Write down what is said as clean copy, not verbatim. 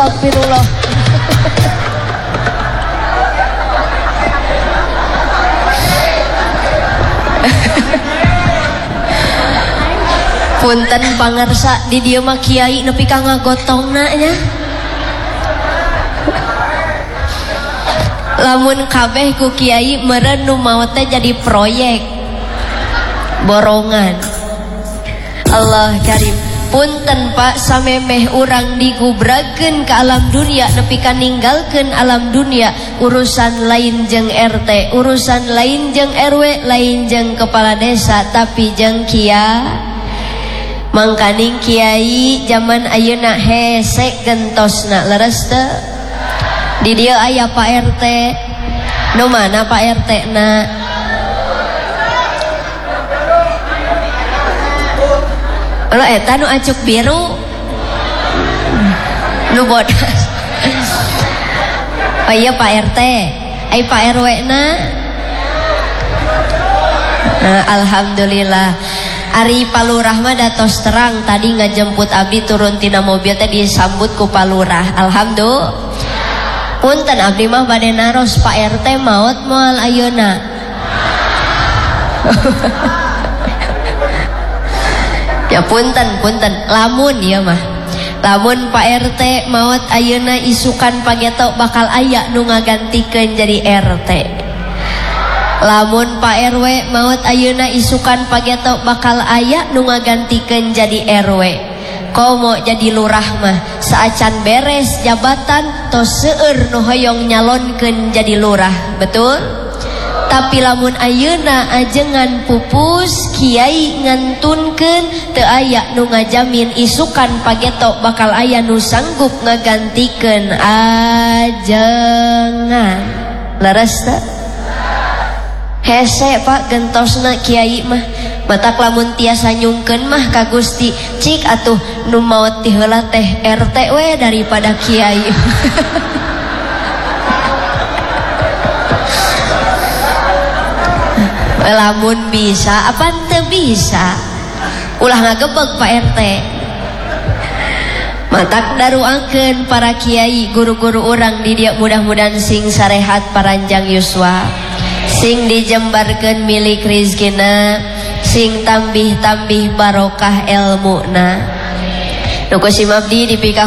Astagfirullah. Punten pangarsa di dieu mah kiai nepi ka ngagotongna nya. Lamun kabeh ku kiai meureun nu maot teh jadi proyek borongan. Allah karim. Punten Pak samemeh urang digubrakeun ka alam dunia nepi ka ninggalkeun alam dunia urusan lain jeung RT, urusan lain jeung RW, lain jeung kepala desa, tapi jeung kiai. Mangkaning kiai zaman ayeuna hese gentosna leres teu? Di dieu aya Pak RT. Nu mana Pak RT na? Lo eta nu acuk biru. Nu bodas. Oh iya Pak RT. Ai Pak RW na? Nah, alhamdulillah. Ari Palurah mah datos terang tadi ngajemput abdi turun tina mobil teh disambut ku Palurah. Alhamdulillah. Punten abdi mah bade naros Pak RT maot moal ayeuna. Ya punten lamun ieu mah. Lamun Pak RT maot ayeuna isukan pageto bakal aya nu ngagantikeun jadi RT. Lamun Pak RW maut ayeuna isukan pageto bakal aya nu ngagantikeun jadi RW. Komo jadi lurah mah saacan beres jabatan tos seueur nu hoyong nyalonkeun jadi lurah, betul? Tapi lamun ayeuna ajengan pupus kiai ngantunkeun teu aya nu ngajamin isukan pageto bakal aya nu sanggup ngagantikeun ajengan. Leres teu? Hese Pak gentosna kiai mah matak lamun tiasa nyungkeun mah ka Gusti cik atuh nu maot ti heula teh RT we daripada kiai. Lamun bisa apa teu bisa ulah ngagebeg Pak RT. Matak daruangkeun para kiai guru-guru urang di dieu mudah-mudahan sing sarehat paranjang yuswa, sing dijembarkeun milik rizkina, sing tambih-tambih barokah ilmuna. Nu ku si Mabdi dipikah